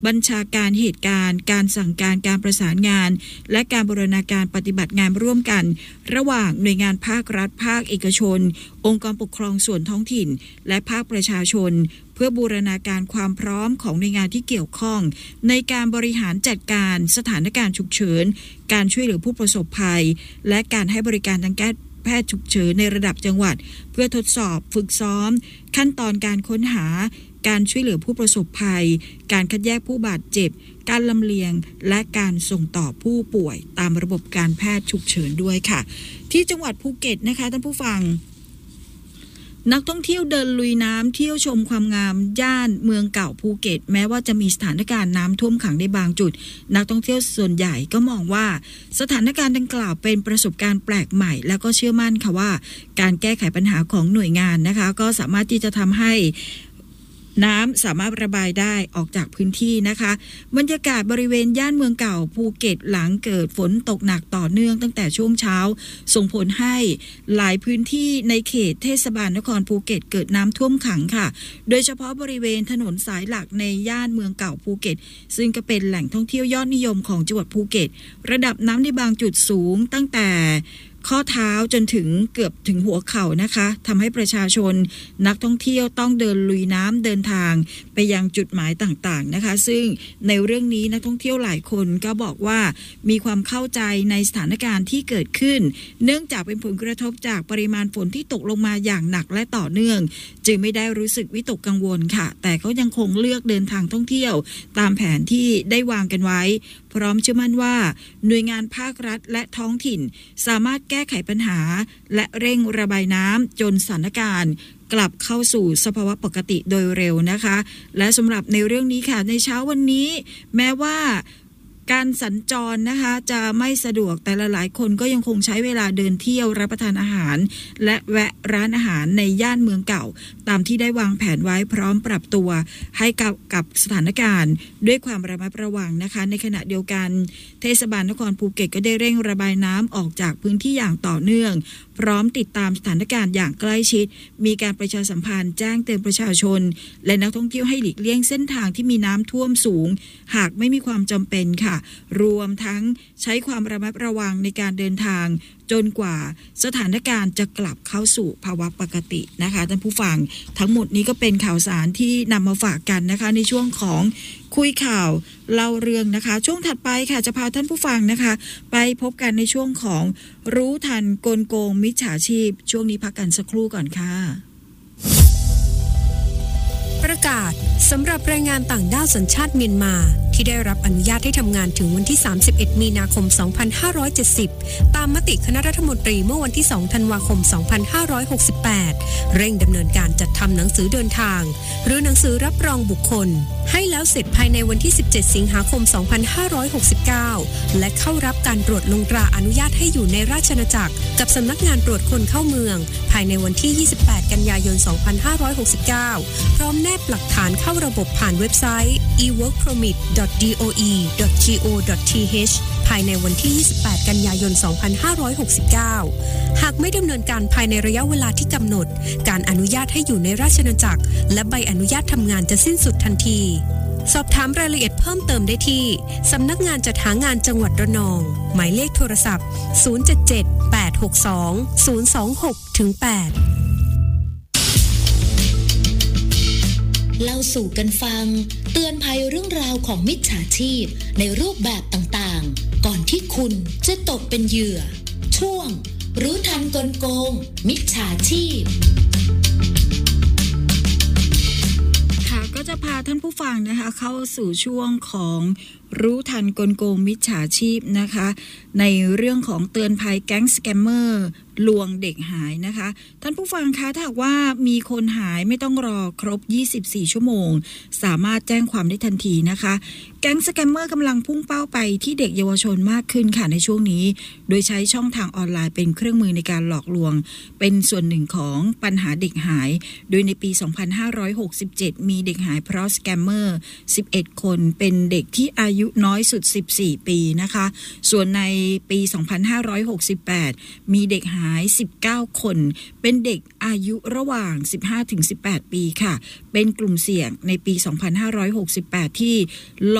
บัญชาการเหตุการณ์การสั่งการการประสานงานและการบูรณาการปฏิบัติงานร่วมกันระหว่างหน่วยงานภาครัฐภาคเอกชนองค์กรปกครองส่วนท้องถิ่นและภาคประชาชนเพื่อบูรณาการความพร้อมของหน่วยงานที่เกี่ยวข้องในการบริหารจัดการสถานการณ์ฉุกเฉินการช่วยเหลือผู้ประสบภัยและการให้บริการทางการแพทย์ฉุกเฉินในระดับจังหวัดเพื่อทดสอบฝึกซ้อมขั้นตอนการค้นหาการช่วยเหลือผู้ประสบภัยการคัดแยกผู้บาดเจ็บการลำเลียงและการส่งต่อผู้ป่วยตามระบบการแพทย์ฉุกเฉินด้วยค่ะที่จังหวัดภูเก็ตนะคะท่านผู้ฟังนักท่องเที่ยวเดินลุยน้ำเที่ยวชมความงามย่านเมืองเก่าภูเก็ตแม้ว่าจะมีสถานการณ์น้ำท่วมขังในบางจุดนักท่องเที่ยวส่วนใหญ่ก็มองว่าสถานการณ์ดังกล่าวเป็นประสบการณ์แปลกใหม่แล้วก็เชื่อมั่นค่ะว่าการแก้ไขปัญหาของหน่วยงานนะคะก็สามารถที่จะทำให้น้ำสามารถระบายได้ออกจากพื้นที่นะคะบรรยากาศบริเวณย่านเมืองเก่าภูเก็ตหลังเกิดฝนตกหนักต่อเนื่องตั้งแต่ช่วงเช้าส่งผลให้หลายพื้นที่ในเขตเทศบาลนครภูเก็ตเกิดน้ำท่วมขังค่ะโดยเฉพาะบริเวณถนนสายหลักในย่านเมืองเก่าภูเก็ตซึ่งก็เป็นแหล่งท่องเที่ยวยอดนิยมของจังหวัดภูเก็ตระดับน้ำในบางจุดสูงตั้งแต่ข้อเท้าจนถึงเกือบถึงหัวเข่านะคะทำให้ประชาชนนักท่องเที่ยวต้องเดินลุยน้ำเดินทางไปยังจุดหมายต่างๆนะคะซึ่งในเรื่องนี้นักท่องเที่ยวหลายคนก็บอกว่ามีความเข้าใจในสถานการณ์ที่เกิดขึ้นเนื่องจากเป็นผลกระทบจากปริมาณฝนที่ตกลงมาอย่างหนักและต่อเนื่องจึงไม่ได้รู้สึกวิตกกังวลค่ะแต่ก็ยังคงเลือกเดินทางท่องเที่ยวตามแผนที่ได้วางกันไว้พร้อมเชื่อมั่นว่าหน่วยงานภาครัฐและท้องถิ่นสามารถแก้ไขปัญหาและเร่งระบายน้ำจนสถานการณ์กลับเข้าสู่สภาวะปกติโดยเร็วนะคะและสำหรับในเรื่องนี้ค่ะในเช้าวันนี้แม้ว่าการสัญจรนะคะจะไม่สะดวกแต่หลายคนก็ยังคงใช้เวลาเดินเที่ยวรับประทานอาหารและแวะร้านอาหารในย่านเมืองเก่าตามที่ได้วางแผนไว้พร้อมปรับตัวให้กับสถานการณ์ด้วยความระมัดระวังนะคะในขณะเดียวกันเทศบาลนครภูเก็ตก็ได้เร่งระบายน้ำออกจากพื้นที่อย่างต่อเนื่องพร้อมติดตามสถานการณ์อย่างใกล้ชิดมีการประชาสัมพันธ์แจ้งเตือนประชาชนและนักท่องเที่ยวให้หลีกเลี่ยงเส้นทางที่มีน้ำท่วมสูงหากไม่มีความจำเป็นค่ะรวมทั้งใช้ความระมัดระวังในการเดินทางจนกว่าสถานการณ์จะกลับเข้าสู่ภาวะปกตินะคะท่านผู้ฟังทั้งหมดนี้ก็เป็นข่าวสารที่นำมาฝากกันนะคะในช่วงของคุยข่าวเล่าเรื่องนะคะช่วงถัดไปค่ะจะพาท่านผู้ฟังนะคะไปพบกันในช่วงของรู้ทันกลโกงมิจฉาชีพช่วงนี้พักกันสักครู่ก่อนค่ะประกาศสำหรับแรงงานต่างด้าวสัญชาติเมียนมาที่ได้รับอนุญาตให้ทำงานถึงวันที่31มีนาคม2570ตามมติคณะรัฐมนตรีเมื่อวันที่2ธันวาคม2568เร่งดำเนินการจัดทำหนังสือเดินทางหรือหนังสือรับรองบุคคลให้แล้วเสร็จภายในวันที่17สิงหาคม2569และเข้ารับการตรวจลงตราอนุญาตให้อยู่ในราชอาณาจักรกับสำนักงานตรวจคนเข้าเมืองภายในวันที่28กันยายน2569พร้อมแนบหลักฐานเข้าระบบผ่านเว็บไซต์ eworkpermit.doe.go.th ภายในวันที่28กันยายน2569หากไม่ดำเนินการภายในระยะเวลาที่กำหนดการอนุญาตให้อยู่ในราชอาณาจักรและใบอนุญาตทำงานจะสิ้นสุดทันทีสอบถามรายละเอียดเพิ่มเติมได้ที่สำนักงานจัดหางานจังหวัดระนองหมายเลขโทรศัพท์077-862-026-8 เล่าสู่กันฟังเตือนภัยเรื่องราวของมิจฉาชีพในรูปแบบต่างๆก่อนที่คุณจะตกเป็นเหยื่อช่วงรู้ทันกลโกงมิจฉาชีพค่ะก็จะพาท่านผู้ฟังนะคะเข้าสู่ช่วงของรู้ทันกลโกงมิจฉาชีพนะคะในเรื่องของเตือนภัยแก๊งสแกมเมอร์ลวงเด็กหายนะคะท่านผู้ฟังคะถ้าหากว่ามีคนหายไม่ต้องรอครบ24ชั่วโมงสามารถแจ้งความได้ทันทีนะคะแก๊งสแกมเมอร์กำลังพุ่งเป้าไปที่เด็กเยาวชนมากขึ้นค่ะในช่วงนี้โดยใช้ช่องทางออนไลน์เป็นเครื่องมือในการหลอกลวงเป็นส่วนหนึ่งของปัญหาเด็กหายโดยในปี2567มีเด็กหายเพราะสแกมเมอร์11คนเป็นเด็กที่อายุน้อยสุด14ปีนะคะส่วนในปี2568มีเด็กหาย19คนเป็นเด็กอายุระหว่าง 15-18 ปีค่ะเป็นกลุ่มเสี่ยงในปี 2568 ที่